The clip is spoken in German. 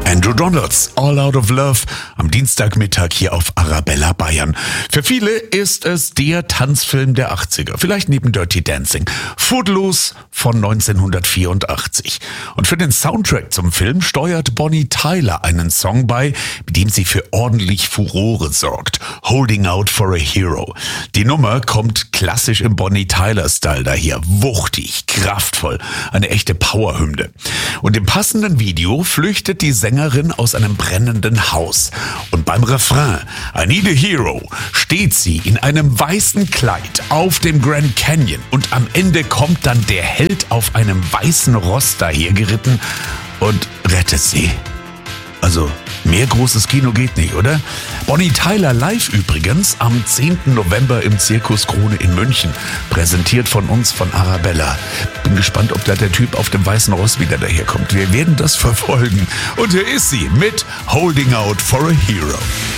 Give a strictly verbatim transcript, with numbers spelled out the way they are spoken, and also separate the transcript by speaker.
Speaker 1: Andrew Donalds, All Out of Love, am Dienstagmittag hier auf Arabella Bayern. Für viele ist es der Tanzfilm der achtziger, vielleicht neben Dirty Dancing. Footloose von neunzehnhundertvierundachtzig. Und für den Soundtrack zum Film steuert Bonnie Tyler einen Song bei, mit dem sie für ordentlich Furore sorgt. Holding Out for a Hero. Die Nummer kommt klassisch im Bonnie Tyler-Style daher. Wuchtig, kraftvoll, eine echte Powerhymne. Und im passenden Video flüchtet die Sängerin aus einem brennenden Haus. Und beim Refrain I Need a Hero steht sie in einem weißen Kleid auf dem Grand Canyon und am Ende kommt dann der Held auf einem weißen Ross dahergeritten und rettet sie. Also mehr großes Kino geht nicht, oder? Bonnie Tyler live übrigens am zehnten November im Zirkus Krone in München. Präsentiert von uns von Arabella. Bin gespannt, ob da der Typ auf dem weißen Ross wieder daherkommt. Wir werden das verfolgen. Und hier ist sie mit Holding Out for a Hero.